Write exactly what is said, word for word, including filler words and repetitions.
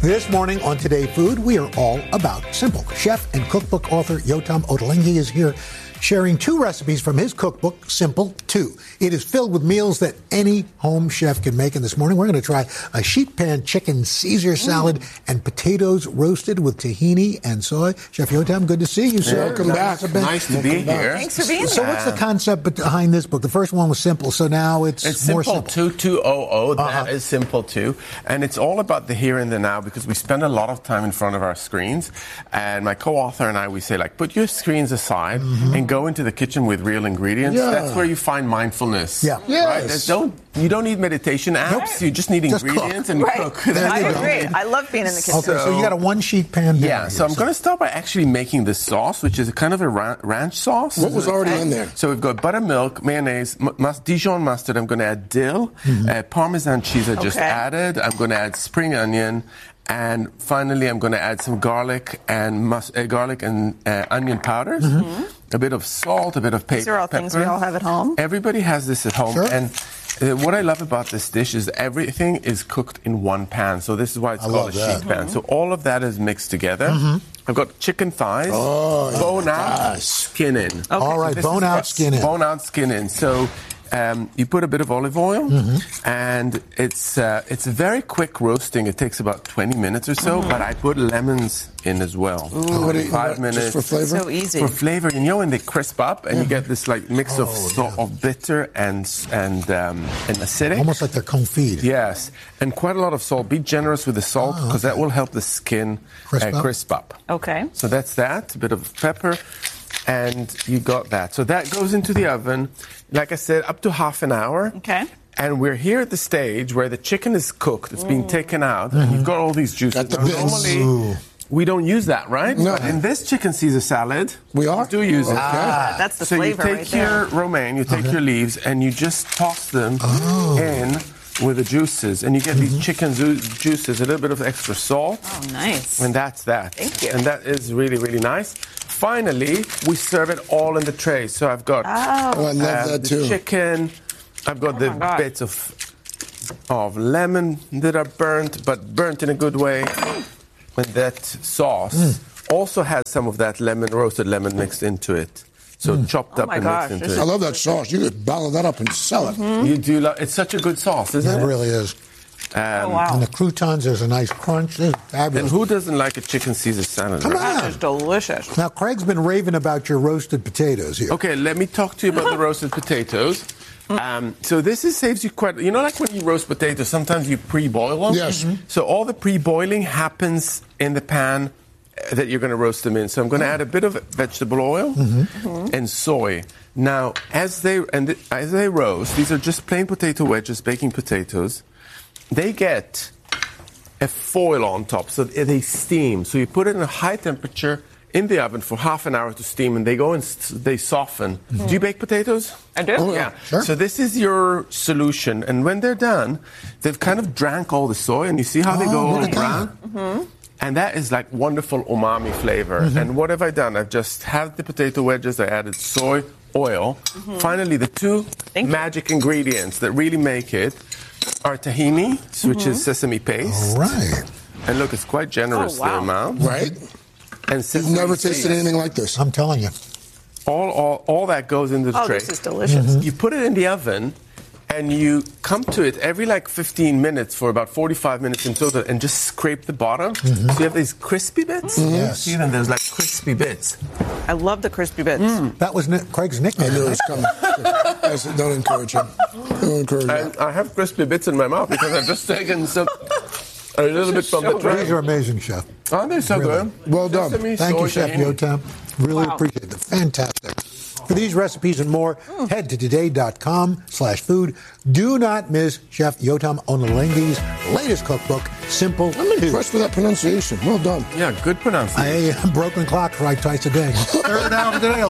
This morning on Today Food, we are all about simple. Chef and cookbook author Yotam Ottolenghi is here sharing two recipes from his cookbook, Simple two. It is filled with meals that any home chef can make. And this morning, we're going to try a sheet pan chicken Caesar salad mm. and potatoes roasted with tahini and soy. Chef Yotam, good to see you, sir. Welcome back. Nice to be here. Thanks for being here. So what's the concept behind this book? The first one was simple, so now it's, it's more simple. simple. two hundred. Uh-huh. That is Simple two. And it's all about the here and the now because we spend a lot of time in front of our screens. And my co-author and I, we say, like, put your screens aside mm-hmm. and go into the kitchen with real ingredients. Yeah. That's where you find mindfulness. Yeah. Yes. Right? There's don't, you don't need meditation apps. Nope. You just need just ingredients cook. and you right. cook. I agree. I love being in the kitchen. Okay, so, so you got a one-sheet pan. Yeah, so I'm going to start by actually making this sauce, which is a kind of a ra- ranch sauce. What was already in there? So we've got buttermilk, mayonnaise, m- Dijon mustard. I'm going to add dill, mm-hmm. uh, Parmesan cheese I just okay. added. I'm going to add spring onion. And finally, I'm going to add some garlic and mus- uh, garlic and uh, onion powders, mm-hmm. a bit of salt, a bit of pa- These are all pepper. things we all have at home. Everybody has this at home. Sure. And uh, what I love about this dish is everything is cooked in one pan. So this is why it's I called a love sheet that. pan. So all of that is mixed together. Mm-hmm. I've got chicken thighs, oh, bone yes. out, skin in. Okay. All right, so bone out, skin in. Bone out, skin in. So um, you put a bit of olive oil, mm-hmm. and it's uh, it's very quick roasting. It takes about twenty minutes or so, mm-hmm. but I put lemons in as well. Ooh, what do you, Five minutes. Just for flavor? So easy. For flavor, and you know when they crisp up, and yeah. you get this like mix oh, of salt, yeah. of bitter and and um, and acidic. Almost like they're confit. Yes, and quite a lot of salt. Be generous with the salt because oh, okay. that will help the skin crisp, uh, up. crisp up. Okay. So that's that. A bit of pepper. And you got that. So that goes into the oven, like I said, up to half an hour. Okay. And we're here at the stage where the chicken is cooked. It's being taken out. Mm-hmm. And you've got all these juices. Got the Now, bits. normally, Ooh. we don't use that, right? No. But in this chicken Caesar salad, We are? do use it. Ah, that's the so flavor you take right your there. romaine, you take Okay. your leaves, and you just toss them Oh. in with the juices. And you get Mm-hmm. these chicken ju- juices, a little bit of extra salt. Oh, nice. And that's that. Thank you. And that is really, really nice. Finally, we serve it all in the tray. So I've got Oh. Oh, I love uh, that the too. chicken. I've got Oh the my God. bits of of lemon that are burnt, but burnt in a good way. And that sauce Mm. also has some of that lemon, roasted lemon mixed into it. So Mm. chopped Oh up my and gosh, mixed this into I it. love that sauce. You could bottle that up and sell it. Mm-hmm. You do love, it's such a good sauce, isn't It it? really is. Um, Oh, wow. And the croutons, there's a nice crunch. This is And fabulous. who doesn't like a chicken Caesar salad? Come right? on. That is delicious. Now, Craig's been raving about your roasted potatoes here. Okay, let me talk to you about the roasted potatoes. Um, so this is, saves you quite, you know, like when you roast potatoes, sometimes you pre-boil them. Yes. Mhm. So all the pre-boiling happens in the pan uh, that you're going to roast them in. So I'm going to add a bit of vegetable oil and soy. Now, as they and th- as they roast, these are just plain potato wedges, baking potatoes. They get a foil on top, so they steam. So you put it in a high temperature in the oven for half an hour to steam, and they go and s- they soften. Mm-hmm. Do you bake potatoes? I do. Oh, Yeah. Sure. So this is your solution, and when they're done, they've kind of drank all the soy, and you see how they Oh, go all look at brown. Mm-hmm. And that is like wonderful umami flavor. Mm-hmm. And what have I done? I've just had the potato wedges. I added soy oil. Finally, the two Thank you. magic ingredients that really make it are tahini, which is sesame paste. All right. And look, it's quite generous, Oh, wow. the amount. Right? And You've sesame never seeds. tasted anything like this. I'm telling you. All, all, all that goes into the Oh, tray. this is delicious. Mm-hmm. You put it in the oven, and you come to it every like fifteen minutes for about forty-five minutes in total, and just scrape the bottom. So you have these crispy bits. Yes. See them? There's like crispy bits. I love the crispy bits. That was Nick, Craig's I nickname. knew it was coming. I said, don't encourage him. Don't encourage him. And I have crispy bits in my mouth because I've just taken some, a little bit from the These tray. are amazing, Chef. Aren't they so Really. good? Well done. Sesame, Thank soy, you, Chef tahini. Yotam. Really Wow. appreciate it. Fantastic. For these recipes and more, head to today.com slash food. Do not miss Chef Yotam Ottolenghi's latest cookbook, Simple I'm two. impressed with that pronunciation. Well done. Yeah, good pronunciation. I broken clock right twice a day. Third hour today.